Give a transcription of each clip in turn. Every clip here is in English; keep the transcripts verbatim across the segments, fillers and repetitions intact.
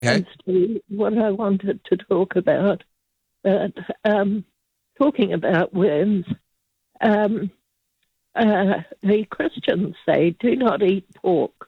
Okay. as to what I wanted to talk about. But um, talking about worms, um, uh, the Christians say do not eat pork.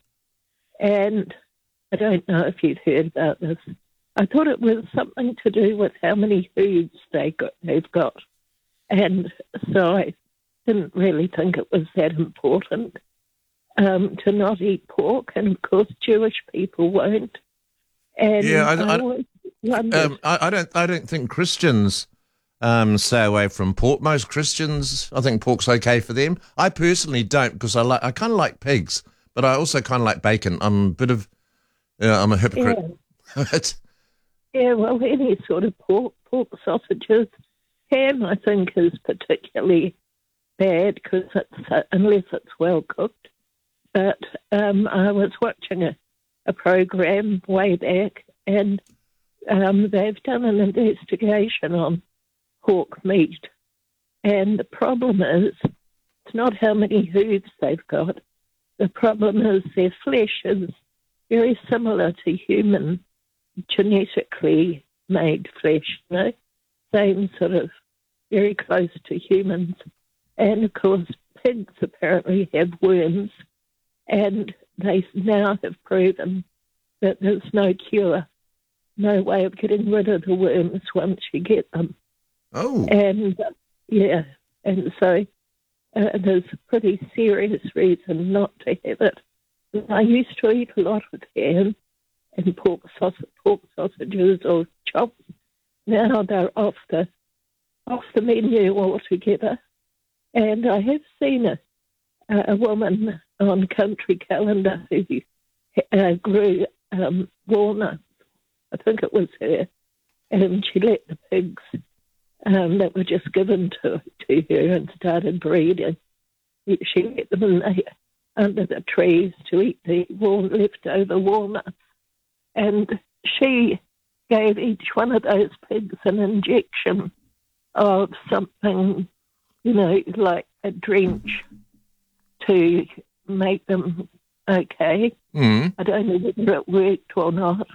And I don't know if you've heard about this. I thought it was something to do with how many hooves they got, they've got. And so I didn't really think it was that important um, to not eat pork. And, of course, Jewish people won't. And Yeah, I, I I, always wondered... um, I, I don't. I don't think Christians um, stay away from pork. Most Christians, I think pork's okay for them. I personally don't because I like. I kind of like pigs, but I also kind of like bacon. I'm a bit of. You know, I'm a hypocrite. Yeah. Yeah, well, any sort of pork, pork sausages. Ham, I think, is particularly bad because it's uh, unless it's well cooked. But um, I was watching a, a program way back, and um, they've done an investigation on pork meat. And the problem is, it's not how many hooves they've got. The problem is their flesh is very similar to human genetically made flesh, you know, same sort of very close to humans. And of course, pigs apparently have worms, and they now have proven that there's no cure, no way of getting rid of the worms once you get them. Oh. And uh, yeah, and so uh, there's a pretty serious reason not to have it. I used to eat a lot of ham and pork, sausage, pork sausages or chops. Now they're off the off the menu altogether. And I have seen a, a woman on Country Calendar who uh, grew um, walnuts. I think it was her. And she let the pigs um, that were just given to, to her and started breeding. She let them in the, under the trees to eat the warm, leftover walnuts. And she gave each one of those pigs an injection of something, you know, like a drench to make them okay. Mm. I don't know whether it worked or not.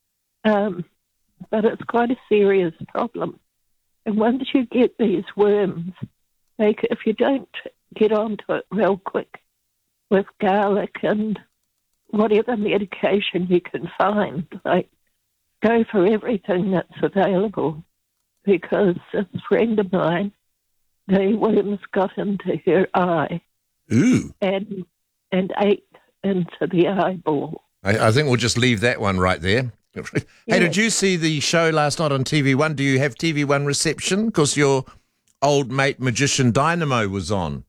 Um, but it's quite a serious problem. And once you get these worms, they, if you don't get onto it real quick with garlic and whatever medication you can find, like go for everything that's available, because a friend of mine, the worms got into her eye. Ooh. and and ate into the eyeball. I, I think we'll just leave that one right there. Hey, Yeah. did you see the show last night on T V One? Do you have T V One reception? Because your old mate Magician Dynamo was on.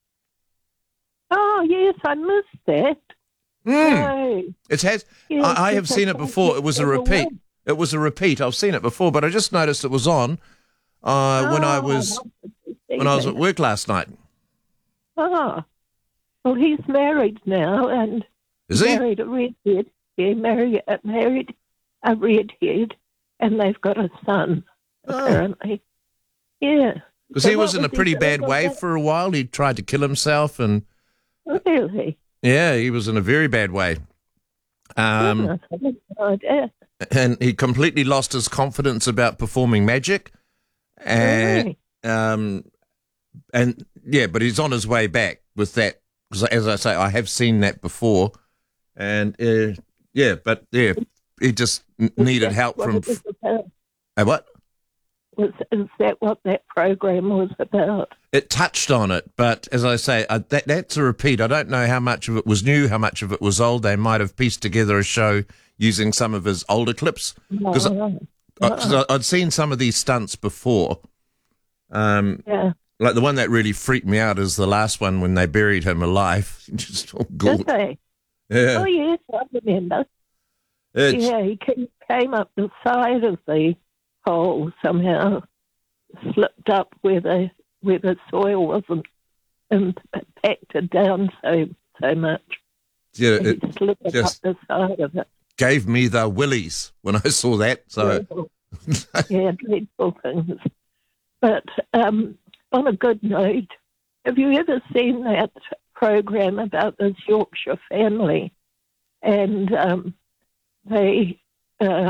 Oh, yes, I missed that. Mm. No. It has. Yes, I, I have yes, seen I it before. It was a repeat. was. It was a repeat. I've seen it before, but I just noticed it was on uh, when I Oh, was wanted to see when I was that. at work last night. Oh, well, he's married now, and Is he? married a redhead. He married, uh, married a redhead, and they've got a son, Oh. apparently. Yeah. Because So he what was in a he pretty doing bad with way that? for a while. He tried to kill himself, and Really? yeah, he was in a very bad way. Um, Goodness, I had no idea. and he completely lost his confidence about performing magic, and Really? um, and yeah, but he's on his way back with that. Because as I say, I have seen that before, and uh, yeah, but yeah, he just n- Is needed that help what from it was about? uh, what Was, is that what that program was about? it touched on it. But as I say, uh, that that's a repeat. I don't know how much of it was new, how much of it was old. They might have pieced together a show using some of his older clips. Because No. Uh, I'd seen some of these stunts before. Um, Yeah. like the one that really freaked me out is the last one when they buried him alive. Just all Did good. they? Yeah. Oh, yes, I remember. It's, Yeah, he came, came up the side of the hole somehow, slipped up where the where the soil wasn't impacted down so so much. yeah, He it slipped just- up the side of it. gave me the willies when I saw that. So Yeah, dreadful things. But um, on a good note, have you ever seen that program about this Yorkshire family? And um, they uh,